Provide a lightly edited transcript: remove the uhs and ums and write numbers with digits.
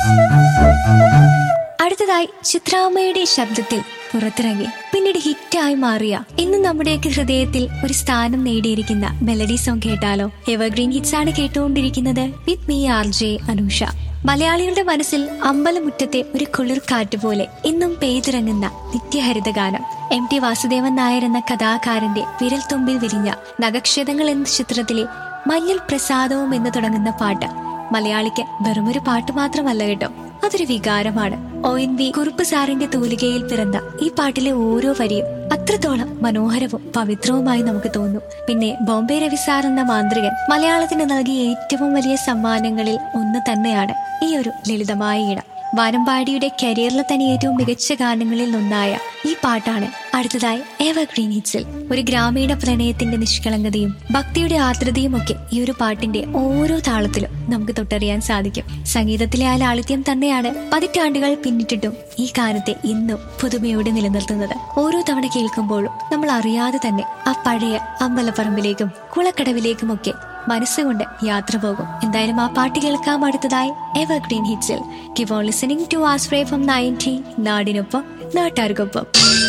അടുത്തതായി ചിത്രാമ്മയുടെ ശബ്ദത്തിൽ പുറത്തിറങ്ങി പിന്നീട് ഹിറ്റായി മാറിയ ഇന്ന് നമ്മുടെയൊക്കെ ഹൃദയത്തിൽ ഒരു സ്ഥാനം നേടിയിരിക്കുന്ന മെലഡി സോങ് കേട്ടാലോ? എവർഗ്രീൻ ഹിറ്റ്സ് ആണ് കേട്ടുകൊണ്ടിരിക്കുന്നത് വിത്ത് മീ RJ അനൂഷ. മലയാളികളുടെ മനസ്സിൽ അമ്പലമുറ്റത്തെ ഒരു കുളിർ കാറ്റ് പോലെ ഇന്നും പെയ്തിറങ്ങുന്ന നിത്യഹരിത ഗാനം. MT വാസുദേവൻ നായർ എന്ന കഥാകാരന്റെ വിരൽ തുമ്പിൽ വിരിഞ്ഞ നഖക്ഷതങ്ങൾ എന്ന ചിത്രത്തിലെ മഞ്ഞൾ പ്രസാദവും എന്ന് തുടങ്ങുന്ന പാട്ട് മലയാളിക്ക് വെറുമൊരു പാട്ട് മാത്രമല്ല കേട്ടോ, അതൊരു വികാരമാണ്. ONV കുറുപ്പ് സാറിന്റെ തൂലികയിൽ പിറന്ന ഈ പാട്ടിലെ ഓരോ വരിയും അത്രത്തോളം മനോഹരവും പവിത്രവുമായി നമുക്ക് തോന്നും. പിന്നെ ബോംബെ രവി സാർ എന്ന മാന്ത്രികൻ മലയാളത്തിന് നൽകിയ ഏറ്റവും വലിയ സമ്മാനങ്ങളിൽ ഒന്ന് തന്നെയാണ് ഈ ഒരു ലളിതമായ ഇടം. വാനമ്പാടിയുടെ കരിയറിലെ തന്നെ ഏറ്റവും മികച്ച ഗാനങ്ങളിൽ ഒന്നായ ഈ പാട്ടാണ് അടുത്തതായി എവർഗ്രീൻ ഹിറ്റ്സിൽ. ഒരു ഗ്രാമീണ പ്രണയത്തിന്റെ നിഷ്കളങ്കതയും ഭക്തിയുടെ ആർദ്രതയും ഒക്കെ ഈ ഒരു പാട്ടിന്റെ ഓരോ താളത്തിലും നമുക്ക് തൊട്ടറിയാൻ സാധിക്കും. സംഗീതത്തിലെ ആ ലാളിത്യം തന്നെയാണ് പതിറ്റാണ്ടുകൾ പിന്നിട്ടിട്ടും ഈ ഗാനത്തെ ഇന്നും പുതുമയോടെ നിലനിർത്തുന്നത്. ഓരോ തവണ കേൾക്കുമ്പോഴും നമ്മൾ അറിയാതെ തന്നെ ആ പഴയ അമ്പലപ്പറമ്പിലേക്കും കുളക്കടവിലേക്കുമൊക്കെ മനസ്സുകൊണ്ട് യാത്ര പോകും. എന്തായാലും ആ പാട്ട് കേൾക്കാം അടുത്തതായി evergreen ഹിറ്റ്സിൽ. Keep on listening to ആസ്പ്രേ from 90 നാടിനൊപ്പം നാട്ടാർക്കൊപ്പം.